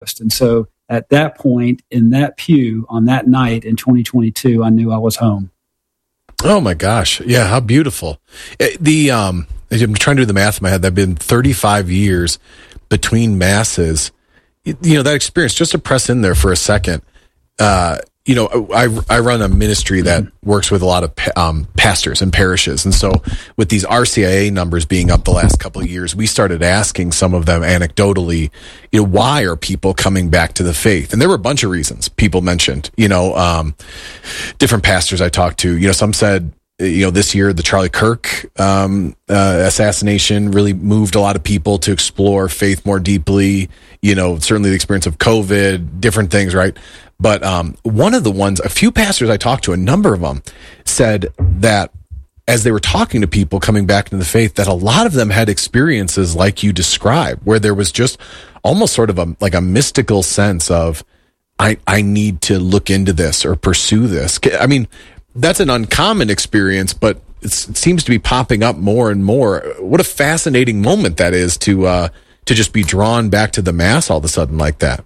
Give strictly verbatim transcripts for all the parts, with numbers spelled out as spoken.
Eucharist. And so at that point, in that pew, on that night in twenty twenty-two, I knew I was home. Oh my gosh. Yeah, how beautiful. The um I'm trying to do the math in my head. That'd been thirty-five years between masses. You know, that experience, just to press in there for a second. Uh, you know, I I run a ministry that mm-hmm. works with a lot of um, pastors and parishes. And so with these R C I A numbers being up the last couple of years, we started asking some of them anecdotally, you know, why are people coming back to the faith? And there were a bunch of reasons people mentioned, you know, um, different pastors I talked to, you know, some said, you know, this year, the Charlie Kirk um, uh, assassination really moved a lot of people to explore faith more deeply. You know, certainly the experience of COVID, different things, right? But um, one of the ones, a few pastors I talked to, a number of them, said that as they were talking to people coming back into the faith, that a lot of them had experiences like you described, where there was just almost sort of a like a mystical sense of, I I need to look into this or pursue this. I mean, that's an uncommon experience, but it's, it seems to be popping up more and more. What a fascinating moment that is to uh, to just be drawn back to the Mass all of a sudden like that.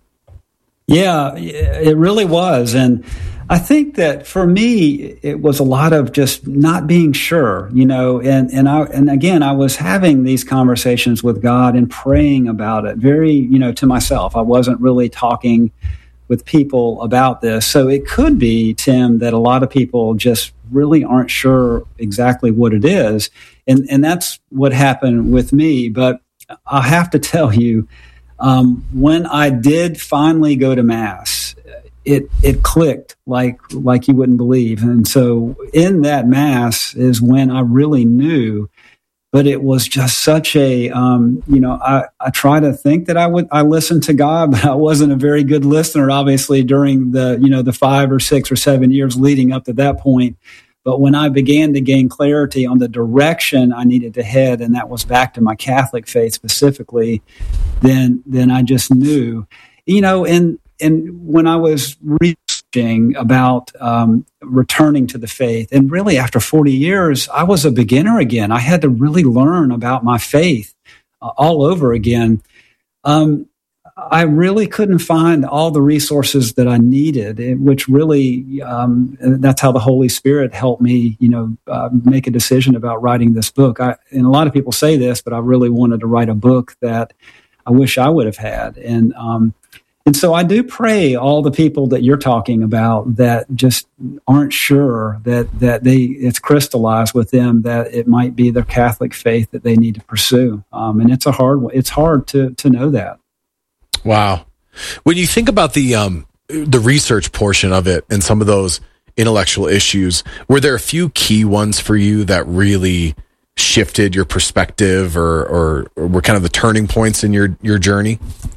Yeah, it really was. And I think that for me, it was a lot of just not being sure, you know, and, and I, and again, I was having these conversations with God and praying about it very, you know, to myself. I wasn't really talking with people about this. So it could be, Tim, that a lot of people just really aren't sure exactly what it is. And, and that's what happened with me. But I have to tell you, Um, when I did finally go to Mass, it it clicked like like you wouldn't believe. And so in that Mass is when I really knew, but it was just such a, um, you know, I, I try to think that I would, I listened to God, but I wasn't a very good listener, obviously, during the, you know, the five or six or seven years leading up to that point. But when I began to gain clarity on the direction I needed to head, and that was back to my Catholic faith specifically, then then I just knew, you know, and and when I was researching about um, returning to the faith, and really after forty years, I was a beginner again. I had to really learn about my faith uh, all over again. Um, I really couldn't find all the resources that I needed, which really, um, that's how the Holy Spirit helped me, you know, uh, make a decision about writing this book. I, and a lot of people say this, but I really wanted to write a book that I wish I would have had. And, um, and so I do pray all the people that you're talking about that just aren't sure that, that they, it's crystallized with them that it might be their Catholic faith that they need to pursue. Um, and it's a hard, it's hard to, to know that. Wow. When you think about the um, the research portion of it and some of those intellectual issues, were there a few key ones for you that really shifted your perspective or, or, or were kind of the turning points in your, your journey?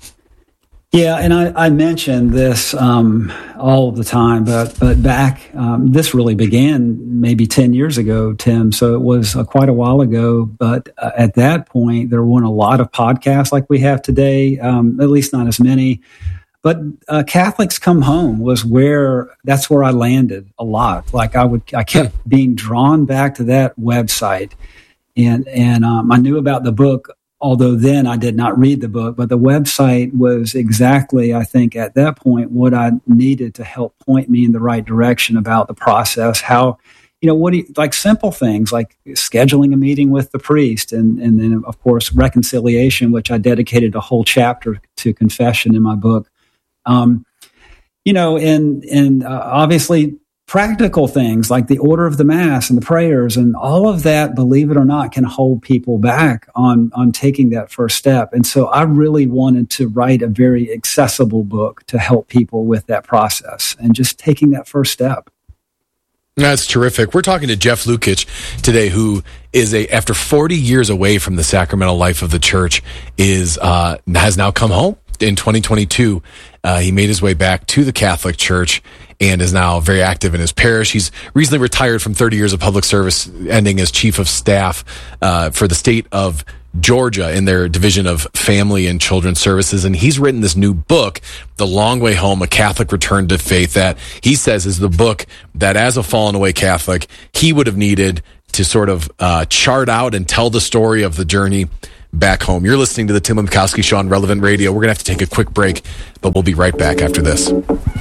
Yeah, and I, I mentioned this um, all the time, but but back, um, this really began maybe ten years ago, Tim, so it was uh, quite a while ago, but uh, at that point, there weren't a lot of podcasts like we have today, um, at least not as many, but uh, Catholics Come Home was where, that's where I landed a lot. Like I would, I kept being drawn back to that website, and, and um, I knew about the book, although then I did not read the book, but the website was exactly, I think, at that point, what I needed to help point me in the right direction about the process. How, you know, what do you, like simple things like scheduling a meeting with the priest, and, and then, of course, reconciliation, which I dedicated a whole chapter to confession in my book. Um, you know, and, and uh, obviously, practical things like the order of the Mass and the prayers and all of that, believe it or not, can hold people back on, on taking that first step. And so I really wanted to write a very accessible book to help people with that process and just taking that first step. That's terrific. We're talking to Jeff Lukic today, who is a, after forty years away from the sacramental life of the church, is, uh, has now come home in twenty twenty-two. Uh, he made his way back to the Catholic Church and is now very active in his parish. He's recently retired from thirty years of public service, ending as chief of staff uh, for the state of Georgia in their division of family and children's services. And he's written this new book, The Long Way Home, A Catholic Return to Faith, that he says is the book that as a fallen away Catholic, he would have needed to sort of uh, chart out and tell the story of the journey back home. You're listening to the Tim Lemkowski Show on Relevant Radio. We're going to have to take a quick break, but we'll be right back after this.